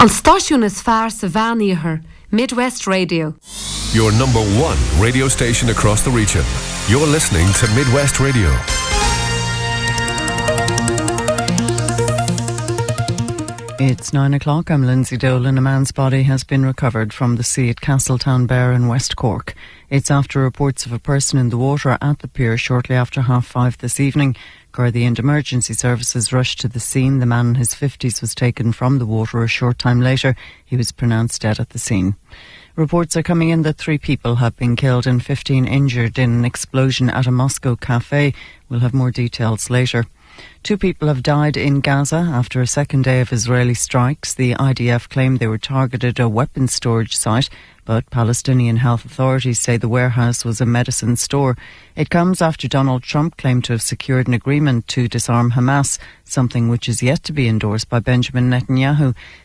An stáisiún is fearr sa bhean Midwest Radio. Your number one radio station across the region. You're listening to Midwest Radio. It's 9 o'clock. I'm Lindsay Dolan. A man's body has been recovered from the sea at Castletown Bear in West Cork. It's after reports of a person in the water at the pier shortly after 5:30 this evening. Gardaí and emergency services rushed to the scene. The man in his 50s was taken from the water a short time later. He was pronounced dead at the scene. Reports are coming in that 3 people have been killed and 15 injured in an explosion at a Moscow cafe. We'll have more details later. 2 people have died in Gaza after a second day of Israeli strikes. The IDF claimed they were targeted a weapons storage site, but Palestinian health authorities say the warehouse was a medicine store. It comes after Donald Trump claimed to have secured an agreement to disarm Hamas, something which is yet to be endorsed by Benjamin Netanyahu.